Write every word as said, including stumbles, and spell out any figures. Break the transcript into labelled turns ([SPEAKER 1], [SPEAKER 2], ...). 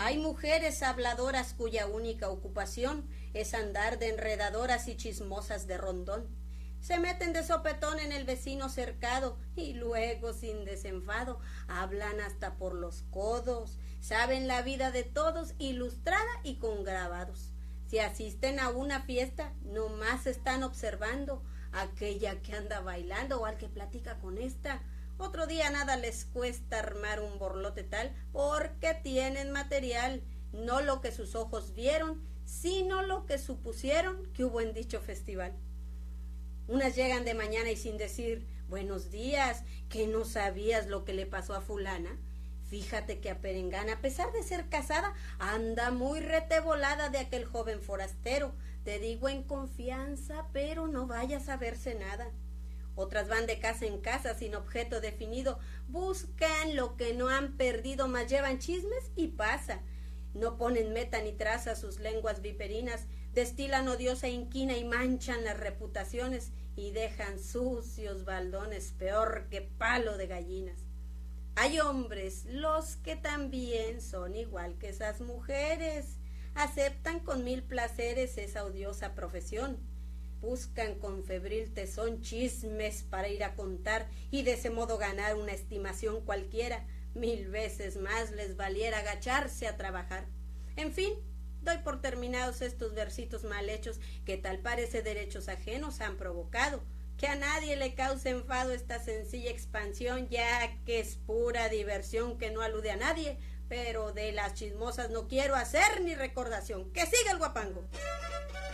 [SPEAKER 1] Hay mujeres habladoras cuya única ocupación es andar de enredadoras y chismosas de rondón. Se meten de sopetón en el vecino cercado y luego sin desenfado hablan hasta por los codos. Saben la vida de todos ilustrada y con grabados. Si asisten a una fiesta, nomás están observando a aquella que anda bailando o al que platica con esta. Otro día nada les cuesta armar un borlote tal porque tienen material, no lo que sus ojos vieron, sino lo que supusieron que hubo en dicho festival. Unas llegan de mañana y sin decir buenos días, que no sabías lo que le pasó a fulana. Fíjate que a Perengana, a pesar de ser casada, anda muy retebolada de aquel joven forastero. Te digo en confianza, pero no vayas a verse nada. Otras van de casa en casa sin objeto definido, buscan lo que no han perdido, mas llevan chismes y pasa. No ponen meta ni traza a sus lenguas viperinas, destilan odiosa inquina y manchan las reputaciones y dejan sucios baldones peor que palo de gallinas. Hay hombres, los que también son igual que esas mujeres, aceptan con mil placeres esa odiosa profesión. Buscan con febril tesón chismes para ir a contar y de ese modo ganar una estimación cualquiera. Mil veces más les valiera agacharse a trabajar. En fin, doy por terminados estos versitos mal hechos que tal parece derechos ajenos han provocado. Que a nadie le cause enfado esta sencilla expansión, ya que es pura diversión que no alude a nadie, pero de las chismosas no quiero hacer ni recordación. ¡Que siga el guapango!